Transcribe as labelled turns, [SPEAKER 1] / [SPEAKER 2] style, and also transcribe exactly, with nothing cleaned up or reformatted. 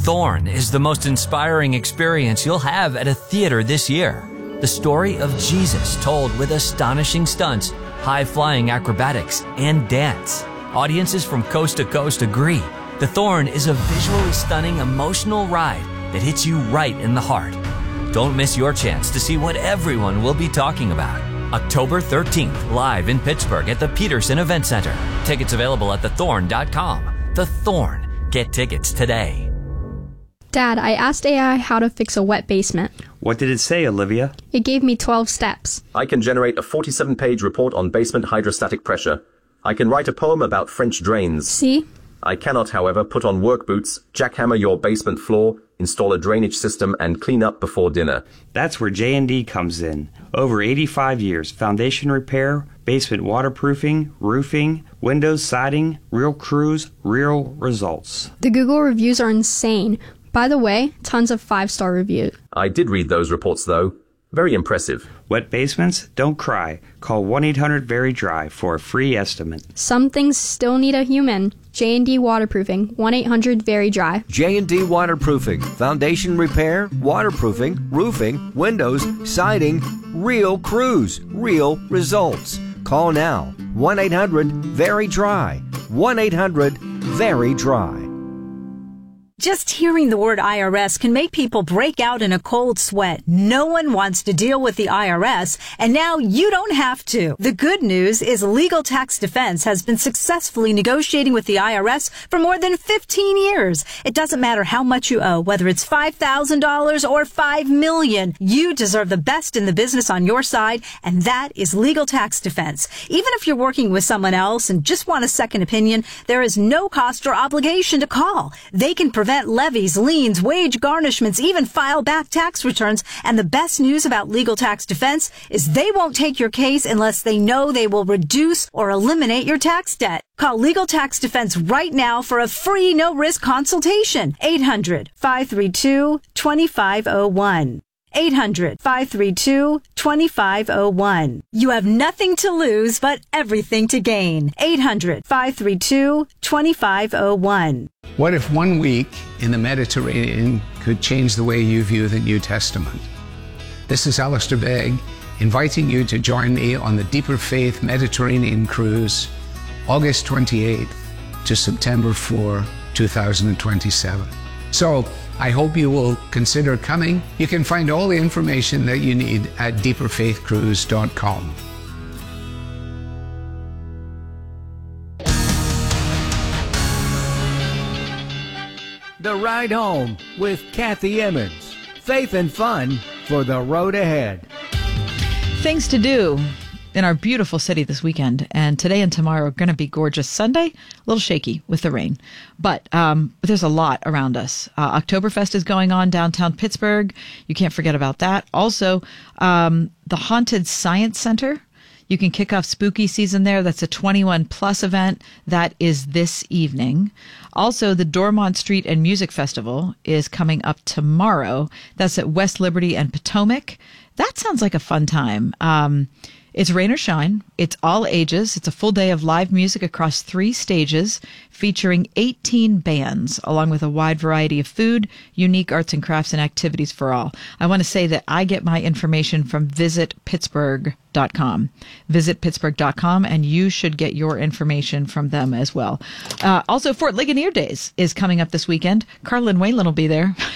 [SPEAKER 1] Thorn is the most inspiring experience you'll have at a theater this year. The story of Jesus told with astonishing stunts, high-flying acrobatics, and dance. Audiences from coast to coast agree. The Thorn is a visually stunning, emotional ride that hits you right in the heart. Don't miss your chance to see what everyone will be talking about. October thirteenth, live in Pittsburgh at the Peterson Event Center. Tickets available at the thorn dot com. The Thorn. Get tickets today.
[SPEAKER 2] Dad, I asked A I how to fix a wet basement.
[SPEAKER 3] What did it say, Olivia?
[SPEAKER 2] It gave me twelve steps.
[SPEAKER 4] I can generate a forty-seven page report on basement hydrostatic pressure. I can write a poem about French drains.
[SPEAKER 2] See?
[SPEAKER 4] I cannot, however, put on work boots, jackhammer your basement floor, install a drainage system, and clean up before dinner.
[SPEAKER 3] That's where J and D comes in. Over eighty-five years, foundation repair, basement waterproofing, roofing, windows, siding, real crews, real results.
[SPEAKER 2] The Google reviews are insane. By the way, tons of five-star reviews.
[SPEAKER 4] I did read those reports, though. Very impressive.
[SPEAKER 3] Wet basements? Don't cry. Call one eight hundred very dry for a free estimate.
[SPEAKER 2] Some things still need a human. J and D Waterproofing, one eight hundred very dry.
[SPEAKER 5] J and D Waterproofing, foundation repair, waterproofing, roofing, windows, siding, real crews, real results. Call now, one eight hundred very dry. one eight hundred very dry.
[SPEAKER 6] Just hearing the word I R S can make people break out in a cold sweat. No one wants to deal with the I R S, and now you don't have to. The good news is Legal Tax Defense has been successfully negotiating with the I R S for more than fifteen years. It doesn't matter how much you owe, whether it's five thousand dollars or five million dollars. You deserve the best in the business on your side, and that is Legal Tax Defense. Even if you're working with someone else and just want a second opinion, there is no cost or obligation to call. They can prevent levies, liens, wage garnishments, even file back tax returns. And the best news about Legal Tax Defense is they won't take your case unless they know they will reduce or eliminate your tax debt. Call Legal Tax Defense right now for a free no-risk consultation. eight hundred, five three two, two five zero one. eight hundred, five three two, two five zero one. You have nothing to lose but everything to gain. eight hundred, five three two, two five zero one.
[SPEAKER 7] What if one week in the Mediterranean could change the way you view the New Testament? This is Alistair Begg, inviting you to join me on the Deeper Faith Mediterranean Cruise, August twenty-eighth to September fourth, two thousand twenty-seven. So, I hope you will consider coming. You can find all the information that you need at deeper faith cruise dot com.
[SPEAKER 8] The Ride Home with Kathy Emmons. Faith and fun for the road ahead.
[SPEAKER 9] Things to do in our beautiful city this weekend, and today and tomorrow are going to be gorgeous. Sunday, a little shaky with the rain, but um, but there's a lot around us. Uh, Oktoberfest is going on downtown Pittsburgh. You can't forget about that. Also, um, the Haunted Science Center. You can kick off spooky season there. That's a twenty-one plus event. That is this evening. Also, the Dormont Street and Music Festival is coming up tomorrow. That's at West Liberty and Potomac. That sounds like a fun time. Um, It's rain or shine. It's all ages. It's a full day of live music across three stages, featuring eighteen bands, along with a wide variety of food, unique arts and crafts, and activities for all. I want to say that I get my information from visit pittsburgh dot com. visit pittsburgh dot com, and you should get your information from them as well. Uh, also, Fort Ligonier Days is coming up this weekend. Carlin Whalen will be there.